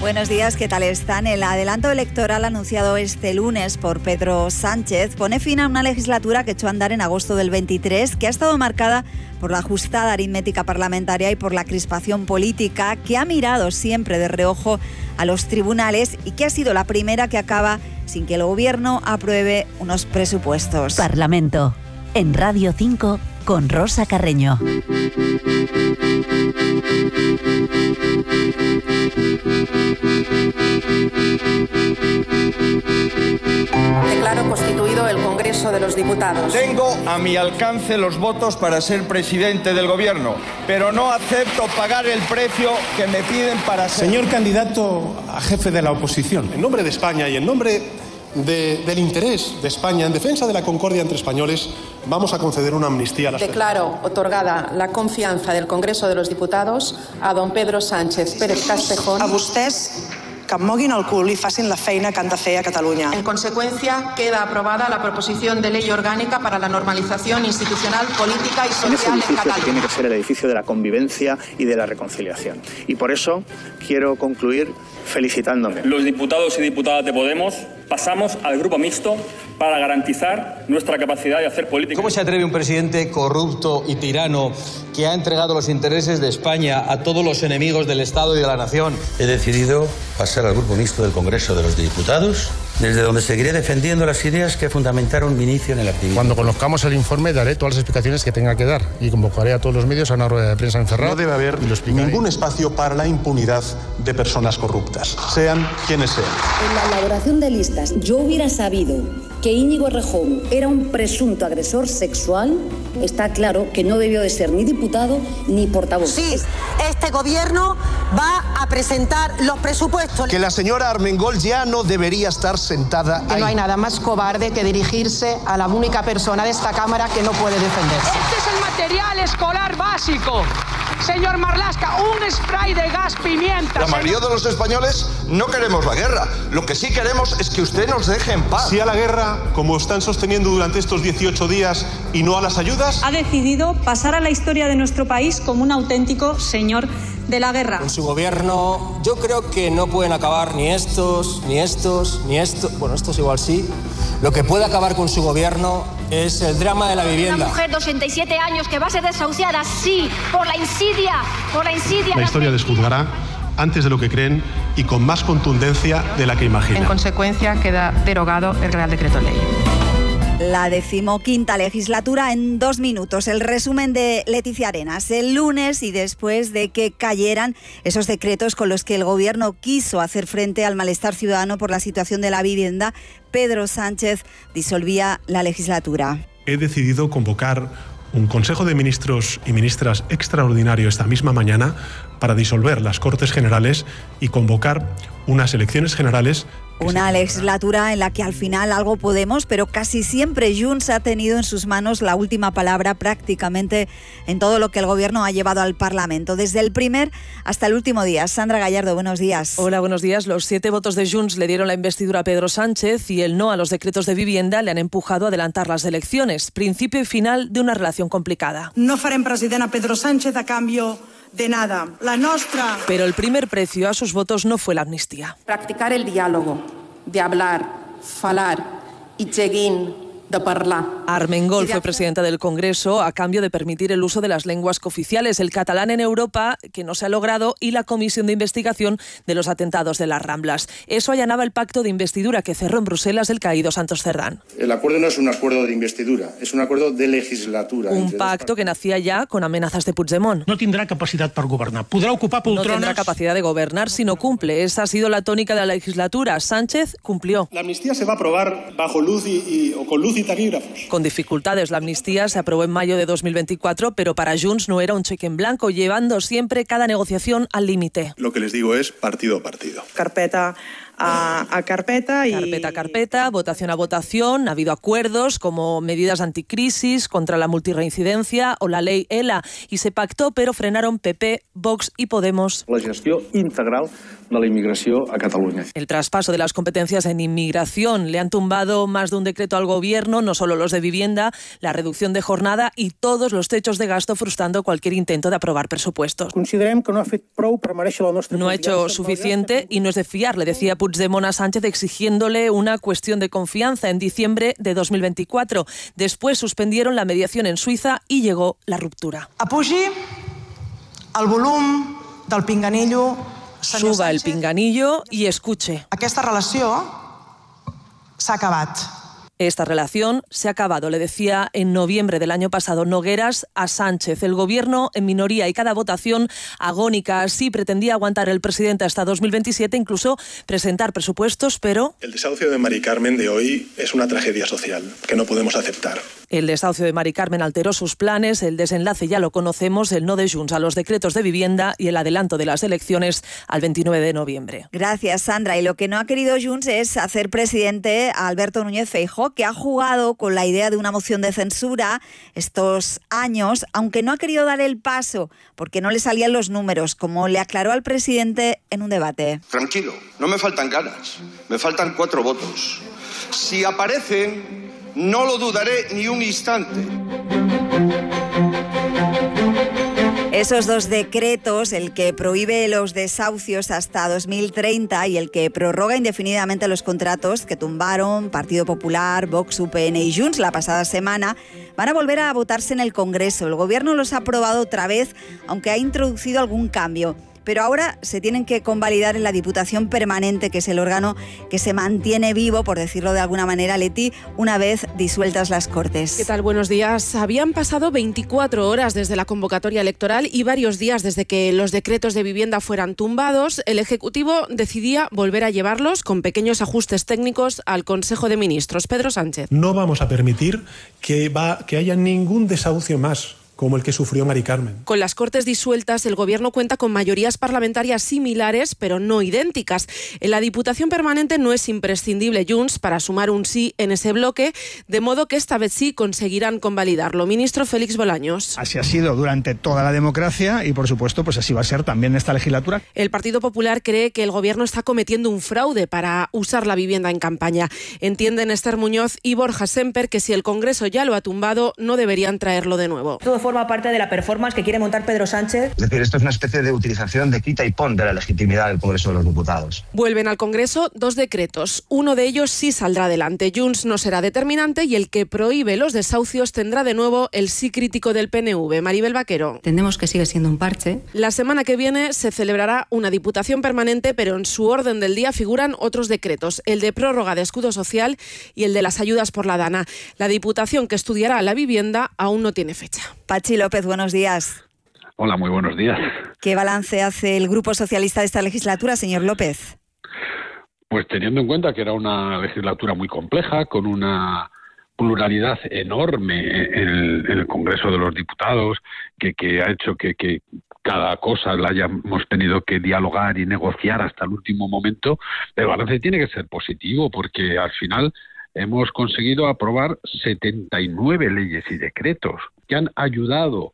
Buenos días, ¿qué tal están? El adelanto electoral anunciado este lunes por Pedro Sánchez pone fin a una legislatura que echó a andar en agosto del 23, que ha estado marcada por la ajustada aritmética parlamentaria y por la crispación política, que ha mirado siempre de reojo a los tribunales y que ha sido la primera que acaba sin que el Gobierno apruebe unos presupuestos. Parlamento, en Radio 5, con Rosa Carreño. Declaro constituido el Congreso de los Diputados. Tengo a mi alcance los votos para ser presidente del Gobierno, pero no acepto pagar el precio que me piden para ser... Señor candidato a jefe de la oposición, en nombre de España y en nombre del interés de España, en defensa de la concordia entre españoles, vamos a conceder una amnistía a las Declaro otorgada la confianza del Congreso de los Diputados a don Pedro Sánchez Pérez Castejón. A vostès que em moguin el cul i facin la feina que han de fer a Catalunya. En consecuencia, queda aprobada la proposición de ley orgánica para la normalización institucional, política y social en Cataluña. Que tiene que ser el edificio de la convivencia y de la reconciliación. Y por eso quiero concluir felicitándome. Los diputados y diputadas de Podemos pasamos al grupo mixto para garantizar nuestra capacidad de hacer política. ¿Cómo se atreve un presidente corrupto y tirano que ha entregado los intereses de España a todos los enemigos del Estado y de la nación? He decidido pasar al grupo mixto del Congreso de los Diputados, desde donde seguiré defendiendo las ideas que fundamentaron mi inicio en el activismo. Cuando conozcamos el informe daré todas las explicaciones que tenga que dar y convocaré a todos los medios a una rueda de prensa encerrada. No debe haber ningún espacio para la impunidad de personas corruptas, sean quienes sean. En la elaboración de listas, yo hubiera sabido que Íñigo Errejón era un presunto agresor sexual, está claro que no debió de ser ni diputado ni portavoz. Sí, este gobierno va a presentar los presupuestos. Que la señora Armengol ya no debería estar sentada ahí. Que no hay nada más cobarde que dirigirse a la única persona de esta Cámara que no puede defenderse. Este es el material escolar básico. Señor Marlaska, un spray de gas pimienta. La mayoría de los españoles no queremos la guerra. Lo que sí queremos es que usted nos deje en paz. Si a la guerra, como están sosteniendo durante estos 18 días, y no a las ayudas... Ha decidido pasar a la historia de nuestro país como un auténtico señor de la guerra. Con su gobierno yo creo que no pueden acabar ni estos, ni estos, ni estos. Bueno, estos igual sí. Lo que puede acabar con su gobierno es el drama de la vivienda. Una mujer de 87 años que va a ser desahuciada, sí, por la insidia. La historia les juzgará antes de lo que creen y con más contundencia de la que imaginan. En consecuencia, queda derogado el Real Decreto Ley. La 15ª legislatura en 2 minutos. El resumen de Leticia Arenas. El lunes y después de que cayeran esos decretos con los que el Gobierno quiso hacer frente al malestar ciudadano por la situación de la vivienda, Pedro Sánchez disolvía la legislatura. He decidido convocar un Consejo de Ministros y Ministras extraordinario esta misma mañana para disolver las Cortes Generales y convocar unas elecciones generales. Una legislatura en la que al final algo Podemos, pero casi siempre Junts ha tenido en sus manos la última palabra prácticamente en todo lo que el Gobierno ha llevado al Parlamento, desde el primer hasta el último día. Sandra Gallardo, buenos días. Hola, buenos días. Los 7 votos de Junts le dieron la investidura a Pedro Sánchez y el no a los decretos de vivienda le han empujado a adelantar las elecciones. Principio y final de una relación complicada. No farem president a Pedro Sánchez a cambio de nada. La nostra... Pero el primer precio a sus votos no fue la amnistía. Practicar el diálogo, de hablar, falar y seguir de parlar. Armengol fue presidenta del Congreso a cambio de permitir el uso de las lenguas cooficiales, el catalán en Europa, que no se ha logrado, y la comisión de investigación de los atentados de las Ramblas. Eso allanaba el pacto de investidura que cerró en Bruselas el caído Santos Cerdán. El acuerdo no es un acuerdo de investidura, es un acuerdo de legislatura. Un pacto que nacía ya con amenazas de Puigdemont. No tendrá capacidad para gobernar. Podrá ocupar poltronas. No tendrá capacidad de gobernar si no cumple. Esa ha sido la tónica de la legislatura. Sánchez cumplió. La amnistía se va a aprobar bajo luz o con luz y taquígrafos. Con dificultades, la amnistía se aprobó en mayo de 2024, pero para Junts no era un cheque en blanco, llevando siempre cada negociación al límite. Lo que les digo es partido a partido. Carpeta a carpeta. Carpeta, votación a votación. Ha habido acuerdos como medidas anticrisis, contra la multirreincidencia o la ley ELA. Y se pactó, pero frenaron PP, Vox y Podemos. La gestió integral de la inmigración a Cataluña. El traspaso de las competencias en inmigración. Le han tumbado más de un decreto al gobierno, no solo los de vivienda, la reducción de jornada y todos los techos de gasto, frustrando cualquier intento de aprobar presupuestos. Considerem que no ha fet prou per merèixer la nostra No ha hecho suficiente y no es de fiar, le decía Puigdemont a Sánchez exigiéndole una cuestión de confianza en diciembre de 2024. Después suspendieron la mediación en Suiza y llegó la ruptura. Apugi el volum del pinganillo. Suba el pinganillo y escuche. Aquesta relació s'ha acabat. Esta relación se ha acabado, le decía en noviembre del año pasado Nogueras a Sánchez. El gobierno en minoría y cada votación agónica. Así pretendía aguantar el presidente hasta 2027, incluso presentar presupuestos, pero... El desahucio de Mari Carmen de hoy es una tragedia social que no podemos aceptar. El desahucio de Mari Carmen alteró sus planes, el desenlace ya lo conocemos, el no de Junts a los decretos de vivienda y el adelanto de las elecciones al 29 de noviembre. Gracias, Sandra. Y lo que no ha querido Junts es hacer presidente a Alberto Núñez Feijóo, que ha jugado con la idea de una moción de censura estos años, aunque no ha querido dar el paso porque no le salían los números, como le aclaró al presidente en un debate. Tranquilo, no me faltan ganas, me faltan 4 votos. Si aparecen, no lo dudaré ni un instante. Esos 2 decretos, el que prohíbe los desahucios hasta 2030 y el que prorroga indefinidamente los contratos que tumbaron Partido Popular, Vox, UPN y Junts la pasada semana, van a volver a votarse en el Congreso. El Gobierno los ha aprobado otra vez, aunque ha introducido algún cambio. Pero ahora se tienen que convalidar en la Diputación Permanente, que es el órgano que se mantiene vivo, por decirlo de alguna manera, Leti, una vez disueltas las Cortes. ¿Qué tal? Buenos días. Habían pasado 24 horas desde la convocatoria electoral y varios días desde que los decretos de vivienda fueran tumbados. El Ejecutivo decidía volver a llevarlos con pequeños ajustes técnicos al Consejo de Ministros. Pedro Sánchez. No vamos a permitir que haya ningún desahucio más como el que sufrió Mari Carmen. Con las Cortes disueltas, el Gobierno cuenta con mayorías parlamentarias similares, pero no idénticas. En la Diputación Permanente no es imprescindible Junts para sumar un sí en ese bloque, de modo que esta vez sí conseguirán convalidarlo. Ministro Félix Bolaños. Así ha sido durante toda la democracia y, por supuesto, pues así va a ser también esta legislatura. El Partido Popular cree que el Gobierno está cometiendo un fraude para usar la vivienda en campaña. Entienden Esther Muñoz y Borja Semper que si el Congreso ya lo ha tumbado, no deberían traerlo de nuevo. Forma parte de la performance que quiere montar Pedro Sánchez. Es decir, esto es una especie de utilización de quita y pon de la legitimidad del Congreso de los Diputados. Vuelven al Congreso 2 decretos. Uno de ellos sí saldrá adelante. Junts no será determinante y el que prohíbe los desahucios tendrá de nuevo el sí crítico del PNV. Maribel Vaquero. Entendemos que sigue siendo un parche. La semana que viene se celebrará una Diputación Permanente, pero en su orden del día figuran otros decretos, el de prórroga de escudo social y el de las ayudas por la Dana. La Diputación que estudiará la vivienda aún no tiene fecha. Pachi López, buenos días. Hola, muy buenos días. ¿Qué balance hace el Grupo Socialista de esta legislatura, señor López? Pues teniendo en cuenta que era una legislatura muy compleja, con una pluralidad enorme en el Congreso de los Diputados, que ha hecho que cada cosa la hayamos tenido que dialogar y negociar hasta el último momento, el balance tiene que ser positivo, porque al final hemos conseguido aprobar 79 leyes y decretos que han ayudado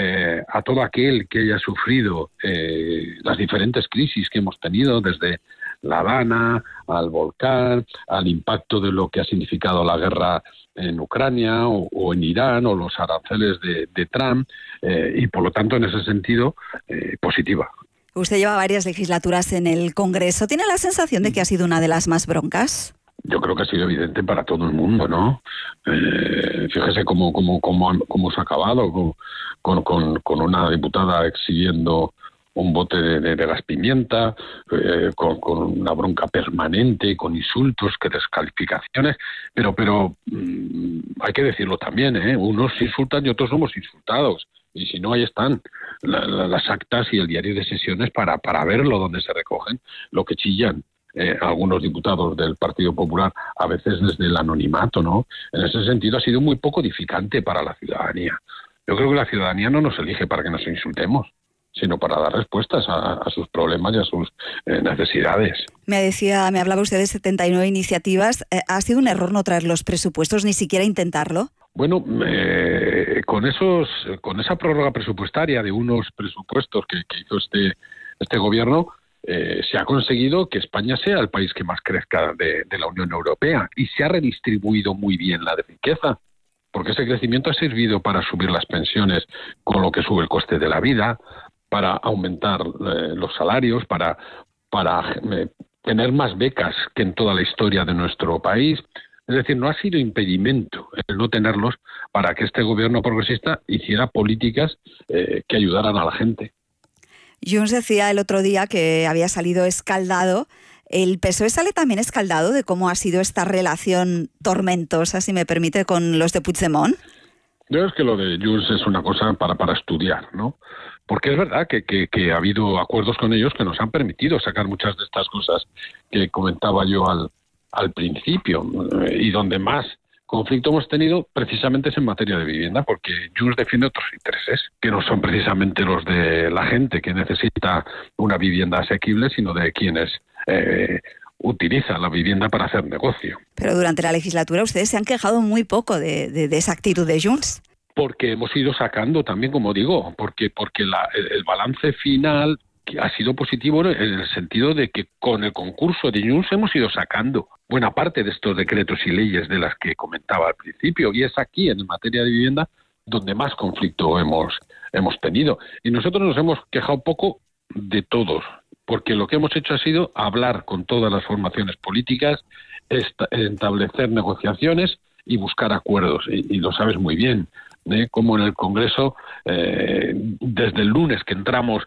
a todo aquel que haya sufrido las diferentes crisis que hemos tenido, desde la Dana, al volcán, al impacto de lo que ha significado la guerra en Ucrania o en Irán, o los aranceles de Trump, y por lo tanto, en ese sentido, positiva. Usted lleva varias legislaturas en el Congreso. ¿Tiene la sensación de que ha sido una de las más broncas? Yo creo que ha sido evidente para todo el mundo, ¿no? Fíjese cómo se ha acabado con una diputada exigiendo un bote de gas pimienta, con una bronca permanente, con insultos, que descalificaciones, pero hay que decirlo también, unos insultan y otros somos insultados, y si no, ahí están las actas y el diario de sesiones para verlo, donde se recogen lo que chillan algunos diputados del Partido Popular, a veces desde el anonimato, ¿no? En ese sentido ha sido muy poco edificante para la ciudadanía. Yo creo que la ciudadanía no nos elige para que nos insultemos. sino para dar respuestas a sus problemas y a sus necesidades. Me hablaba usted de 79 iniciativas. ¿Ha sido un error no traer los presupuestos, ni siquiera intentarlo? Bueno, con esa prórroga presupuestaria de unos presupuestos que hizo este gobierno, se ha conseguido que España sea el país que más crezca de la Unión Europea, y se ha redistribuido muy bien la riqueza, porque ese crecimiento ha servido para subir las pensiones con lo que sube el coste de la vida, para aumentar los salarios, para tener más becas que en toda la historia de nuestro país. Es decir, no ha sido impedimento el no tenerlos para que este gobierno progresista hiciera políticas que ayudaran a la gente. Junts decía el otro día que había salido escaldado. ¿El PSOE sale también escaldado de cómo ha sido esta relación tormentosa, si me permite, con los de Puigdemont? Yo creo que lo de Junts es una cosa para estudiar, ¿no? Porque es verdad que ha habido acuerdos con ellos que nos han permitido sacar muchas de estas cosas que comentaba yo al principio, y donde más conflicto hemos tenido precisamente es en materia de vivienda, porque Junts defiende otros intereses, que no son precisamente los de la gente que necesita una vivienda asequible, sino de quienes utilizan la vivienda para hacer negocio. Pero durante la legislatura ustedes se han quejado muy poco de esa actitud de Junts. Porque hemos ido sacando también, como digo, porque el balance final ha sido positivo en el sentido de que con el concurso de Junts hemos ido sacando buena parte de estos decretos y leyes de las que comentaba al principio, y es aquí, en materia de vivienda, donde más conflicto hemos tenido. Y nosotros nos hemos quejado poco de todos, porque lo que hemos hecho ha sido hablar con todas las formaciones políticas, establecer negociaciones y buscar acuerdos, y lo sabes muy bien, como en el Congreso, desde el lunes que entramos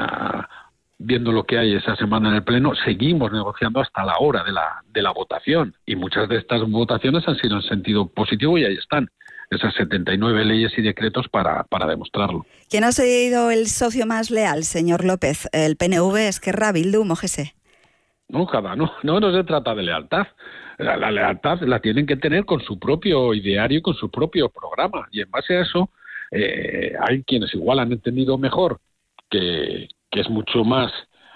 viendo lo que hay esa semana en el Pleno, seguimos negociando hasta la hora de la votación, y muchas de estas votaciones han sido en sentido positivo, y ahí están esas 79 leyes y decretos para demostrarlo. ¿Quién ha sido el socio más leal, señor López? ¿El PNV, Esquerra, Bildu, Mojese? No se trata de lealtad. La lealtad la tienen que tener con su propio ideario y con su propio programa, y en base a eso hay quienes igual han entendido mejor que es mucho más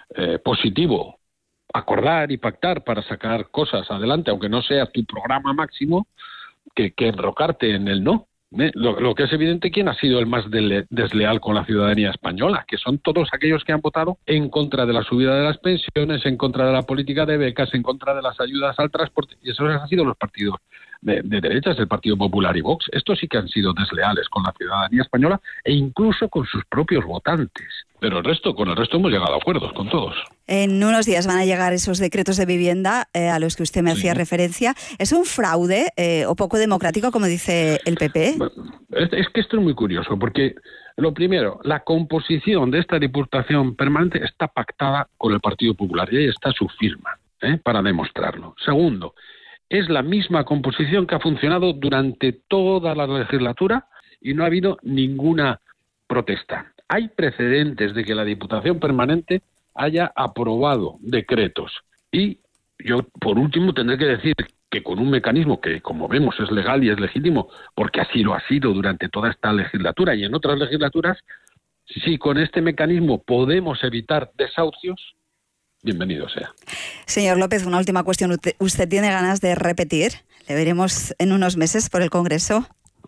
positivo acordar y pactar para sacar cosas adelante, aunque no sea tu programa máximo, que enrocarte en el no. Lo que es evidente, ¿quién ha sido el más desleal con la ciudadanía española? Que son todos aquellos que han votado en contra de la subida de las pensiones, en contra de la política de becas, en contra de las ayudas al transporte, y esos han sido los partidos de derechas, el Partido Popular y Vox. Estos sí que han sido desleales con la ciudadanía española e incluso con sus propios votantes. Pero con el resto hemos llegado a acuerdos con todos. En unos días van a llegar esos decretos de vivienda a los que usted me hacía referencia. ¿Es un fraude o poco democrático, como dice el PP? Es que esto es muy curioso, porque lo primero, la composición de esta Diputación Permanente está pactada con el Partido Popular, y ahí está su firma, para demostrarlo. Segundo, es la misma composición que ha funcionado durante toda la legislatura y no ha habido ninguna protesta. Hay precedentes de que la Diputación Permanente haya aprobado decretos, y yo por último tendré que decir que con un mecanismo que, como vemos, es legal y es legítimo, porque así lo ha sido durante toda esta legislatura y en otras legislaturas, si con este mecanismo podemos evitar desahucios, bienvenido sea. Señor López, una última cuestión. ¿Usted tiene ganas de repetir? ¿Le veremos en unos meses por el Congreso?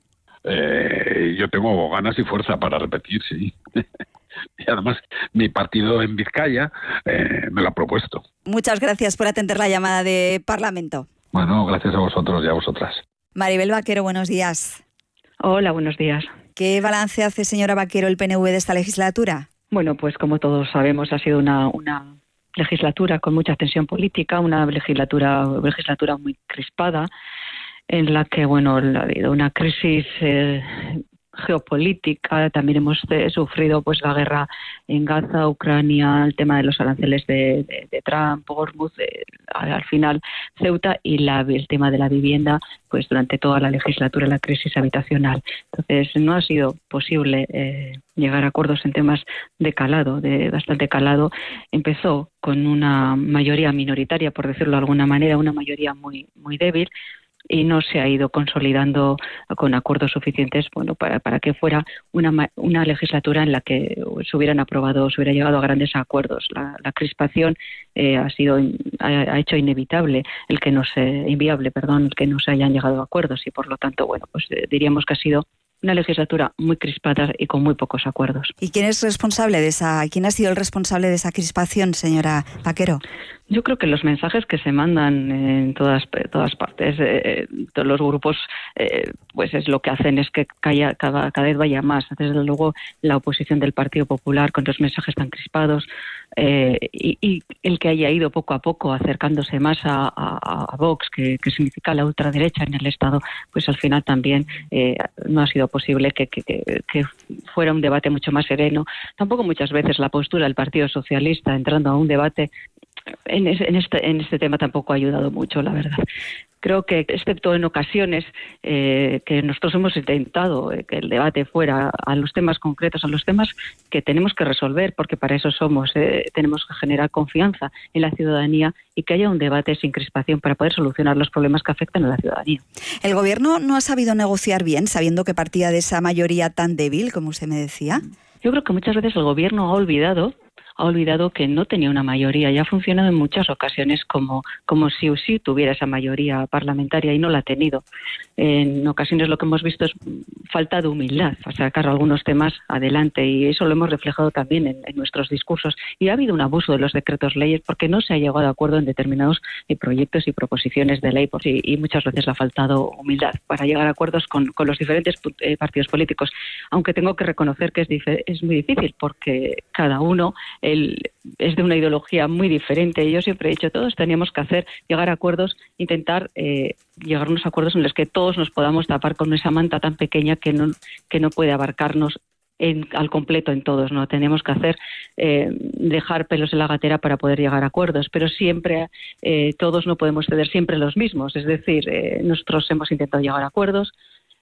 Yo tengo ganas y fuerza para repetir, sí. Y además, mi partido en Vizcaya me lo ha propuesto. Muchas gracias por atender la llamada de Parlamento. Bueno, gracias a vosotros y a vosotras. Maribel Vaquero, buenos días. Hola, buenos días. ¿Qué balance hace, señora Vaquero, el PNV de esta legislatura? Bueno, pues como todos sabemos, ha sido una legislatura con mucha tensión política, una legislatura muy crispada, en la que, bueno, ha habido una crisis geopolítica. También hemos sufrido pues la guerra en Gaza, Ucrania, el tema de los aranceles de Trump, Bournemouth, al final Ceuta, y el tema de la vivienda, pues durante toda la legislatura, la crisis habitacional. Entonces no ha sido posible llegar a acuerdos en temas de calado, de bastante calado. Empezó con una mayoría minoritaria, por decirlo de alguna manera, una mayoría muy, muy débil, y no se ha ido consolidando con acuerdos suficientes, bueno, para que fuera una legislatura en la que se hubieran aprobado, se hubiera llegado a grandes acuerdos. La crispación ha hecho inviable el que no se hayan llegado a acuerdos, y por lo tanto, bueno, pues diríamos que ha sido una legislatura muy crispada y con muy pocos acuerdos. ¿Y quién ha sido el responsable de esa crispación, señora Vaquero? Yo creo que los mensajes que se mandan en todas partes, todos los grupos, pues es lo que hacen es que cada vez vaya más. Desde luego, la oposición del Partido Popular con los mensajes tan crispados, y el que haya ido poco a poco acercándose más a Vox, que significa la ultraderecha en el Estado, pues al final también no ha sido posible que fuera un debate mucho más sereno. Tampoco muchas veces la postura del Partido Socialista entrando a un debate en este tema tampoco ha ayudado mucho, la verdad. Creo que, excepto en ocasiones que nosotros hemos intentado que el debate fuera a los temas concretos, a los temas que tenemos que resolver, porque para eso somos, tenemos que generar confianza en la ciudadanía y que haya un debate sin crispación para poder solucionar los problemas que afectan a la ciudadanía. ¿El Gobierno no ha sabido negociar bien, sabiendo que partía de esa mayoría tan débil, como usted me decía? Yo creo que muchas veces el Gobierno ha olvidado que no tenía una mayoría y ha funcionado en muchas ocasiones como si sí tuviera esa mayoría parlamentaria y no la ha tenido. En ocasiones lo que hemos visto es falta de humildad para sacar algunos temas adelante, y eso lo hemos reflejado también en nuestros discursos. Y ha habido un abuso de los decretos leyes porque no se ha llegado a acuerdo en determinados proyectos y proposiciones de ley, y muchas veces ha faltado humildad para llegar a acuerdos con los diferentes partidos políticos. Aunque tengo que reconocer que es muy difícil porque cada uno es de una ideología muy diferente, y yo siempre he dicho, todos teníamos que llegar a acuerdos, intentar llegar a unos acuerdos en los que todos nos podamos tapar con esa manta tan pequeña que no puede abarcarnos al completo en todos, ¿no? Tenemos que dejar pelos en la gatera para poder llegar a acuerdos, pero siempre todos no podemos ceder siempre los mismos, es decir, nosotros hemos intentado llegar a acuerdos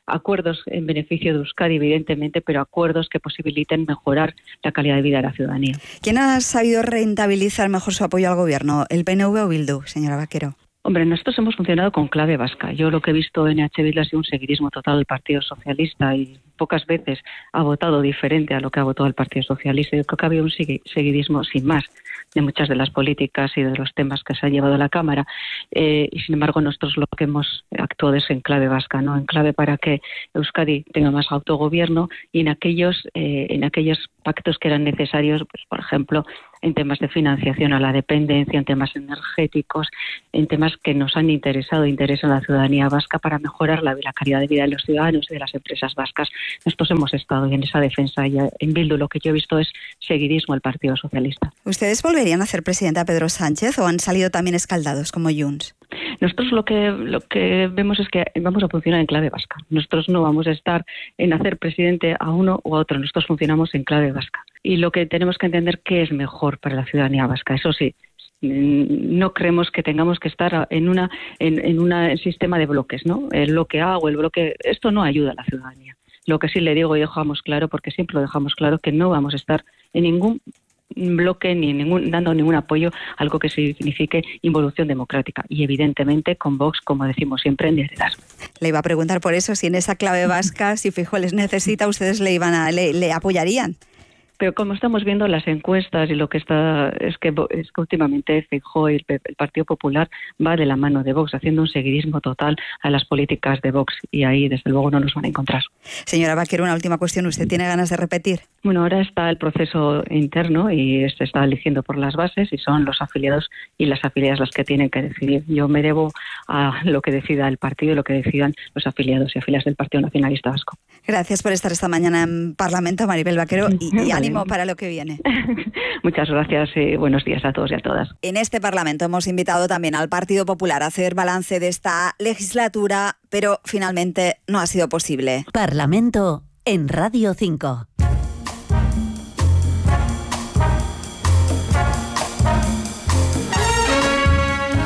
en beneficio de Euskadi, evidentemente, pero acuerdos que posibiliten mejorar la calidad de vida de la ciudadanía. ¿Quién ha sabido rentabilizar mejor su apoyo al Gobierno, el PNV o Bildu, señora Vaquero? Hombre, nosotros hemos funcionado con clave vasca. Yo lo que he visto en EH Bildu ha sido un seguidismo total del Partido Socialista, y pocas veces ha votado diferente a lo que ha votado el Partido Socialista. Yo creo que había un seguidismo sin más de muchas de las políticas y de los temas que se ha llevado a la Cámara, y sin embargo nosotros lo que hemos actuado es en clave vasca, ¿no? En clave para que Euskadi tenga más autogobierno, y en aquellos pactos que eran necesarios, pues por ejemplo en temas de financiación a la dependencia, en temas energéticos, en temas que nos han interesan a la ciudadanía vasca para mejorar la calidad de vida de los ciudadanos y de las empresas vascas. Nosotros hemos estado en esa defensa, y en Bildu lo que yo he visto es seguidismo al Partido Socialista. ¿Ustedes volverían a hacer presidenta a Pedro Sánchez o han salido también escaldados como Junts? Nosotros lo que vemos es que vamos a funcionar en clave vasca. Nosotros no vamos a estar en hacer presidente a uno o a otro. Nosotros funcionamos en clave vasca. Y lo que tenemos que entender qué es mejor para la ciudadanía vasca. Eso sí, no creemos que tengamos que estar en un sistema de bloques, ¿no? El bloque A o el bloque... Esto no ayuda a la ciudadanía. Lo que sí le digo y dejamos claro, porque siempre lo dejamos claro, que no vamos a estar en ningún bloque ni dando ningún apoyo a algo que signifique involución democrática, y evidentemente con Vox, como decimos siempre, en liderazgo. Le iba a preguntar por eso, si en esa clave vasca, si Feijóo les necesita, ustedes le apoyarían. Pero como estamos viendo las encuestas, y lo que está es que últimamente Feijóo y el Partido Popular va de la mano de Vox, haciendo un seguidismo total a las políticas de Vox, y ahí desde luego no nos van a encontrar. Señora Vaquero, una última cuestión. ¿Usted tiene ganas de repetir? Bueno, ahora está el proceso interno y se está eligiendo por las bases, y son los afiliados y las afiliadas las que tienen que decidir. Yo me debo a lo que decida el partido y lo que decidan los afiliados y afiliadas del Partido Nacionalista Vasco. Gracias por estar esta mañana en Parlamento, Maribel Vaquero, y ánimo para lo que viene. Muchas gracias y buenos días a todos y a todas. En este Parlamento hemos invitado también al Partido Popular a hacer balance de esta legislatura, pero finalmente no ha sido posible. Parlamento en Radio 5. Y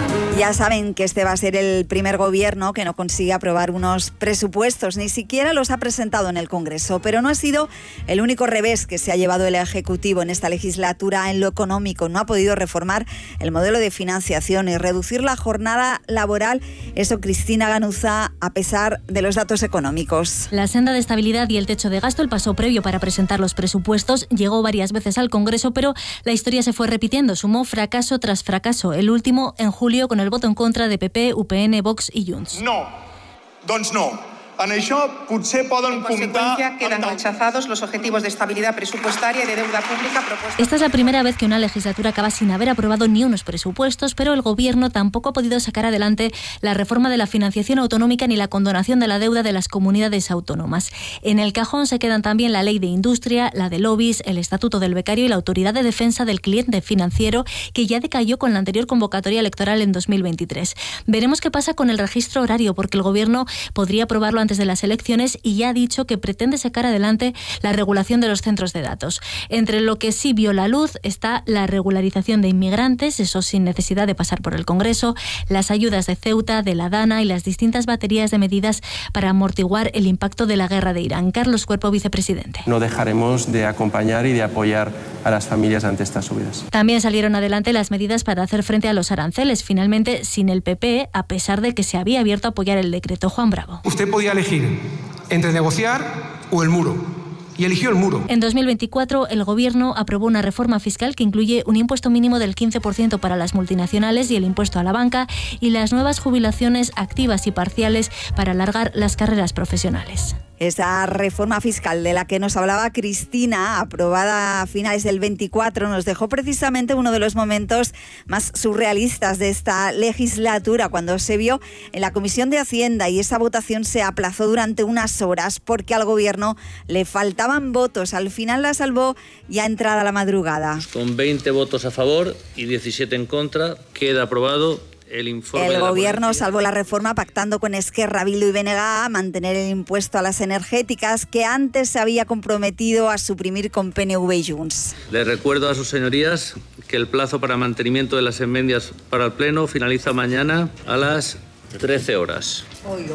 Ya saben que este va a ser el primer gobierno que no consigue aprobar unos presupuestos, ni siquiera los ha presentado en el Congreso, pero no ha sido el único revés que se ha llevado el Ejecutivo en esta legislatura en lo económico. No ha podido reformar el modelo de financiación y reducir la jornada laboral. Eso, Cristina Ganuza, a pesar de los datos económicos. La senda de estabilidad y el techo de gasto, el paso previo para presentar los presupuestos, llegó varias veces al Congreso, pero la historia se fue repitiendo. Sumó fracaso tras fracaso. El último en julio con el voto en contra de PP, UPN, Vox y Junts. No, doncs no. En això potser poden comptar... Quedan rechazados los objetivos de estabilidad presupuestaria y de deuda pública propuestos. Esta es la primera vez que una legislatura acaba sin haber aprobado ni unos presupuestos, pero el Gobierno tampoco ha podido sacar adelante la reforma de la financiación autonómica ni la condonación de la deuda de las comunidades autónomas. En el cajón se quedan también la Ley de Industria, la de lobbies, el Estatuto del Becario y la Autoridad de Defensa del Cliente Financiero, que ya decayó con la anterior convocatoria electoral en 2023. Veremos qué pasa con el registro horario, porque el Gobierno podría aprobarlo antes de las elecciones y ya ha dicho que pretende sacar adelante la regulación de los centros de datos. Entre lo que sí vio la luz está la regularización de inmigrantes, eso sin necesidad de pasar por el Congreso, las ayudas de Ceuta, de la Dana y las distintas baterías de medidas para amortiguar el impacto de la guerra de Irán. Carlos Cuerpo, vicepresidente. No dejaremos de acompañar y de apoyar a las familias ante estas subidas. También salieron adelante las medidas para hacer frente a los aranceles, finalmente sin el PP, a pesar de que se había abierto a apoyar el decreto. Juan Bravo. Usted podía elegir entre negociar o el muro. Y eligió el muro. En 2024, el Gobierno aprobó una reforma fiscal que incluye un impuesto mínimo del 15% para las multinacionales y el impuesto a la banca y las nuevas jubilaciones activas y parciales para alargar las carreras profesionales. Esa reforma fiscal de la que nos hablaba Cristina, aprobada a finales del 24, nos dejó precisamente uno de los momentos más surrealistas de esta legislatura, cuando se vio en la Comisión de Hacienda y esa votación se aplazó durante unas horas porque al Gobierno le faltaban votos. Al final la salvó ya entrada la madrugada. Con 20 votos a favor y 17 en contra, queda aprobado el Gobierno salvó la reforma pactando con Esquerra, Bildu y BNG a mantener el impuesto a las energéticas que antes se había comprometido a suprimir con PNV y Junts. Les recuerdo a sus señorías que el plazo para mantenimiento de las enmiendas para el Pleno finaliza mañana a las 13 horas.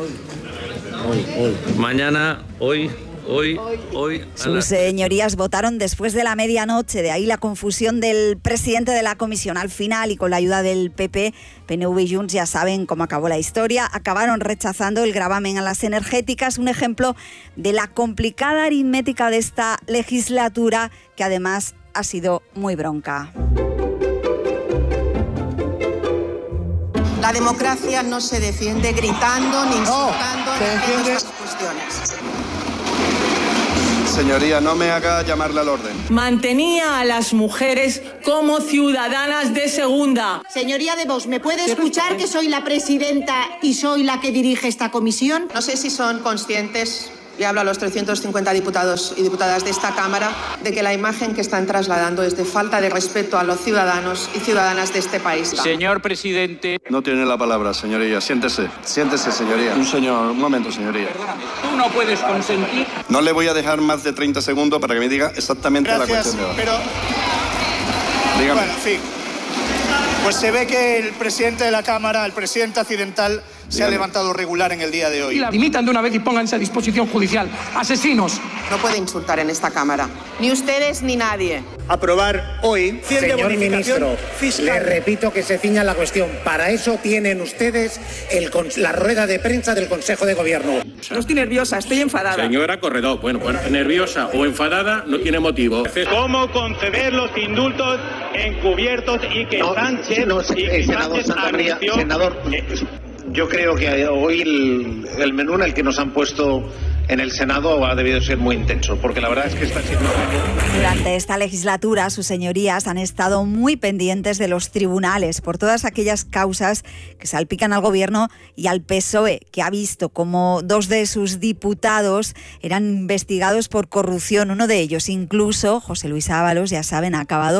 Mañana, hoy. Sus señorías votaron después de la medianoche, de ahí la confusión del presidente de la comisión. Al final, y con la ayuda del PP, PNV y Junts, ya saben cómo acabó la historia, acabaron rechazando el gravamen a las energéticas, un ejemplo de la complicada aritmética de esta legislatura, que además ha sido muy bronca. La democracia no se defiende gritando ni insultando ni haciendo estas cuestiones. Señoría, no me haga llamarle al orden. Mantenía a las mujeres como ciudadanas de segunda. Señoría de Vox, ¿me puede escuchar que soy la presidenta y soy la que dirige esta comisión? No sé si son conscientes, y hablo a los 350 diputados y diputadas de esta Cámara, de que la imagen que están trasladando es de falta de respeto a los ciudadanos y ciudadanas de este país. Señor presidente. No tiene la palabra, señoría. Siéntese. Siéntese, señoría. Un momento, señoría. Tú no puedes consentir. No le voy a dejar más de 30 segundos para que me diga exactamente la cuestión de hoy. Pero... Dígame. Bueno, en fin. Pues se ve que el presidente de la Cámara, el presidente accidental, se ha levantado regular en el día de hoy. Dimitan de una vez y pónganse a disposición judicial. ¡Asesinos! No puede insultar en esta Cámara. Ni ustedes ni nadie. Aprobar hoy... Señor ministro, le repito que se ciña la cuestión. Para eso tienen ustedes la rueda de prensa del Consejo de Gobierno. No estoy nerviosa, estoy enfadada. Señora Corredor, bueno, nerviosa o enfadada no tiene motivo. ¿Cómo conceder los indultos encubiertos y que Sánchez... senador Santamaría, senador... Yo creo que hoy el menú en el que nos han puesto en el Senado ha debido ser muy intenso, porque la verdad es que está siendo... Durante esta legislatura, sus señorías han estado muy pendientes de los tribunales por todas aquellas causas que salpican al Gobierno y al PSOE, que ha visto como 2 de sus diputados eran investigados por corrupción. Uno de ellos, incluso, José Luis Ábalos, ya saben, ha acabado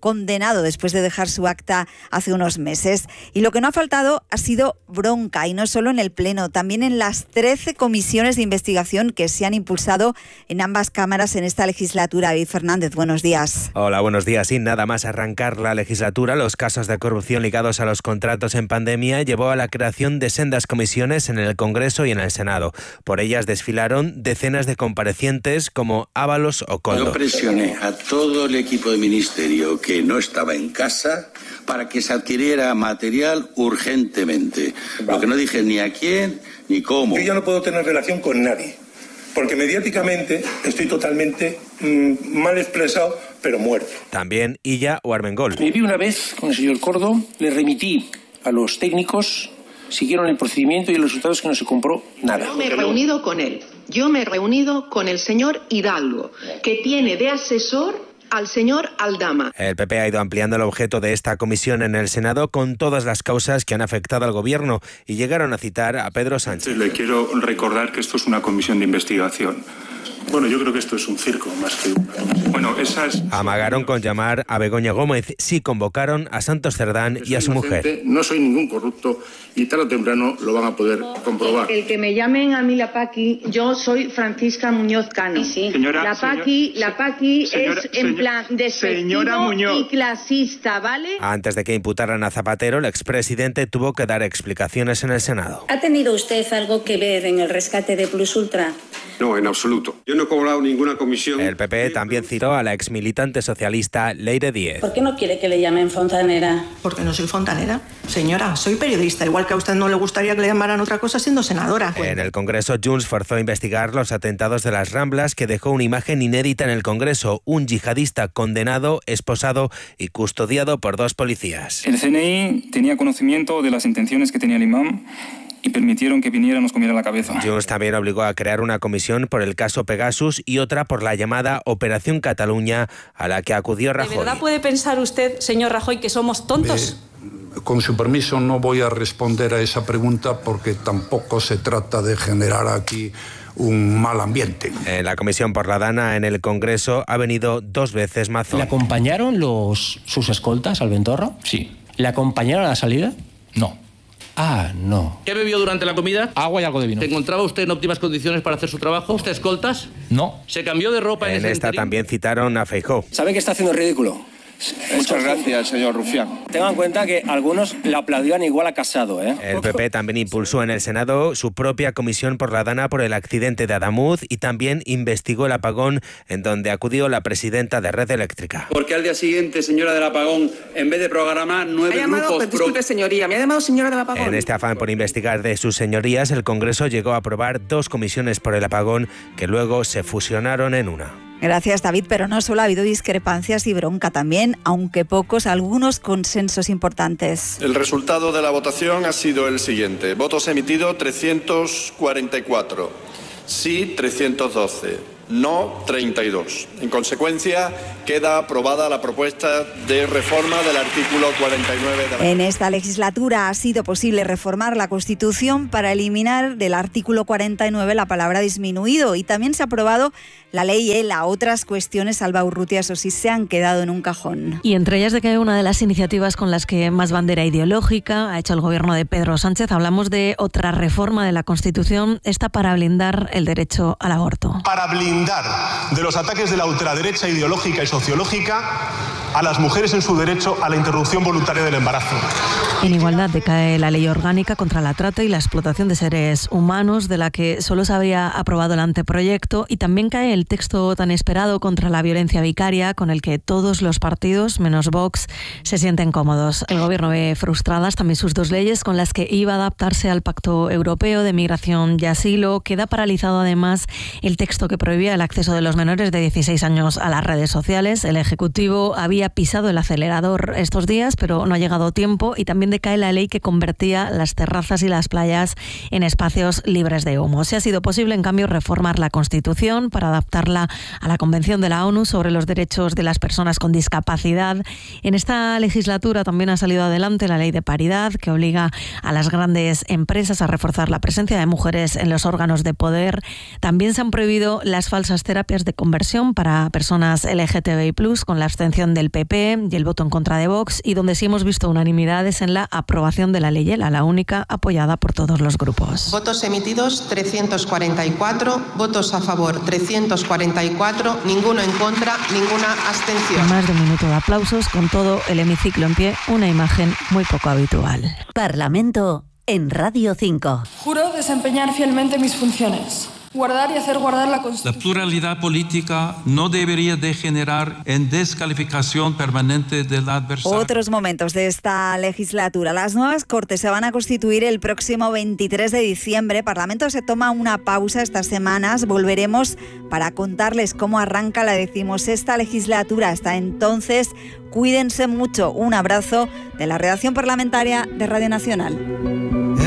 condenado después de dejar su acta hace unos meses. Y lo que no ha faltado ha sido bronca, y no solo en el Pleno, también en las 13 comisiones de investigación que se han impulsado en ambas cámaras en esta legislatura. David Fernández, buenos días. Hola, buenos días. Sin nada más arrancar la legislatura, los casos de corrupción ligados a los contratos en pandemia llevó a la creación de sendas comisiones en el Congreso y en el Senado. Por ellas desfilaron decenas de comparecientes como Ábalos o Koldo. Yo presioné a todo el equipo de ministerio que no estaba en casa para que se adquiriera material urgentemente. Lo que no dije ni a quién ni cómo. Yo ya no puedo tener relación con nadie, porque mediáticamente estoy totalmente mal expresado, pero muerto. También Illa o Armengol. Me vi una vez con el señor Koldo, le remití a los técnicos, siguieron el procedimiento y el resultado es que no se compró nada. Yo me he reunido con él. Yo me he reunido con el señor Hidalgo, que tiene de asesor al señor Aldama. El PP ha ido ampliando el objeto de esta comisión en el Senado con todas las causas que han afectado al Gobierno y llegaron a citar a Pedro Sánchez. Le quiero recordar que esto es una comisión de investigación. Bueno, yo creo que esto es un circo más que una comisión. Bueno, esas... Amagaron con llamar a Begoña Gómez. Sí convocaron a Santos Cerdán y a su mujer. No soy ningún corrupto y tarde o temprano lo van a poder comprobar. El que me llamen a mí la Paqui, yo soy Francisca Muñoz Cano. Sí. Señora, la Paqui es en plan despectivo y clasista, ¿vale? Antes de que imputaran a Zapatero, el expresidente tuvo que dar explicaciones en el Senado. ¿Ha tenido usted algo que ver en el rescate de Plus Ultra? No, en absoluto. Yo no he cobrado ninguna comisión. El PP también citó a la exmilitante socialista Leire Díez. ¿Por qué no quiere que le llamen fontanera? Porque no soy fontanera. Señora, soy periodista, igual que a usted no le gustaría que le llamaran otra cosa siendo senadora. En el Congreso, Junts forzó a investigar los atentados de las Ramblas, que dejó una imagen inédita en el Congreso. Un yihadista condenado, esposado y custodiado por 2 policías. El CNI tenía conocimiento de las intenciones que tenía el imam y permitieron que viniera y nos comiera la cabeza. Junts también obligó a crear una comisión por el caso Pegasus y otra por la llamada Operación Cataluña, a la que acudió Rajoy. ¿De verdad puede pensar usted, señor Rajoy, que somos tontos? Con su permiso, no voy a responder a esa pregunta porque tampoco se trata de generar aquí un mal ambiente. En la Comisión por la Dana en el Congreso ha venido 2 veces Mazón. ¿Le acompañaron sus escoltas al Ventorro? Sí. ¿Le acompañaron a la salida? No. Ah, no. ¿Qué bebió durante la comida? Agua y algo de vino. ¿Se encontraba usted en óptimas condiciones para hacer su trabajo? ¿Usted escoltas? No. ¿Se cambió de ropa en esta interín? También citaron a Feijóo. ¿Sabe que está haciendo el ridículo? Muchas gracias, señor Rufián. Tengan en cuenta que algunos le aplaudían igual a Casado, ¿eh? El PP también impulsó en el Senado su propia comisión por la Dana por el accidente de Adamuz y también investigó el apagón, en donde acudió la presidenta de Red Eléctrica. Porque al día siguiente, señora del apagón, en vez de programar 9 grupos... Disculpe, señoría, me ha llamado señora del apagón. En este afán por investigar de sus señorías, el Congreso llegó a aprobar 2 comisiones por el apagón que luego se fusionaron en una. Gracias, David, pero no solo ha habido discrepancias y bronca también, aunque pocos, algunos consensos importantes. El resultado de la votación ha sido el siguiente. Votos emitidos 344, sí 312. No 32. En consecuencia, queda aprobada la propuesta de reforma del artículo 49 de la... En esta legislatura ha sido posible reformar la Constitución para eliminar del artículo 49 la palabra disminuido, y también se ha aprobado la ley ELA. Otras cuestiones, Alba Urrutia, eso sí, se han quedado en un cajón. Y entre ellas de que una de las iniciativas con las que más bandera ideológica ha hecho el gobierno de Pedro Sánchez, hablamos de otra reforma de la Constitución, esta para blindar el derecho al aborto. Para blindar de los ataques de la ultraderecha ideológica y sociológica a las mujeres en su derecho a la interrupción voluntaria del embarazo. En igualdad decae la ley orgánica contra la trata y la explotación de seres humanos, de la que solo se había aprobado el anteproyecto, y también cae el texto tan esperado contra la violencia vicaria, con el que todos los partidos, menos Vox, se sienten cómodos. El gobierno ve frustradas también sus 2 leyes con las que iba a adaptarse al Pacto Europeo de Migración y Asilo. Queda paralizado además el texto que prohibía el acceso de los menores de 16 años a las redes sociales. El Ejecutivo había pisado el acelerador estos días, pero no ha llegado tiempo, y también donde cae la ley que convertía las terrazas y las playas en espacios libres de humo. Sí ha sido posible, en cambio, reformar la Constitución para adaptarla a la Convención de la ONU sobre los derechos de las personas con discapacidad. En esta legislatura también ha salido adelante la ley de paridad, que obliga a las grandes empresas a reforzar la presencia de mujeres en los órganos de poder. También se han prohibido las falsas terapias de conversión para personas LGTBI+, con la abstención del PP y el voto en contra de Vox, y donde sí hemos visto unanimidades en la aprobación de la ley ELA, la única apoyada por todos los grupos. Votos emitidos 344, votos a favor 344, ninguno en contra, ninguna abstención. Más de un minuto de aplausos, con todo el hemiciclo en pie, una imagen muy poco habitual. Parlamento en Radio 5. Juro desempeñar fielmente mis funciones. Guardar y hacer guardar la Constitución. La pluralidad política no debería degenerar en descalificación permanente del adversario. Otros momentos de esta legislatura. Las nuevas Cortes se van a constituir el próximo 23 de diciembre. El Parlamento se toma una pausa estas semanas. Volveremos para contarles cómo arranca la 16ª legislatura. Hasta entonces, cuídense mucho. Un abrazo de la redacción parlamentaria de Radio Nacional.